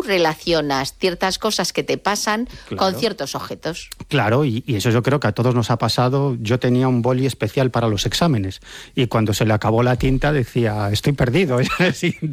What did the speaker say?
relacionas ciertas cosas que te pasan con ciertos objetos. Claro, y eso yo creo que a todos nos ha pasado. Yo tenía un boli especial para los exámenes y cuando se le acabó la tinta decía, estoy perdido.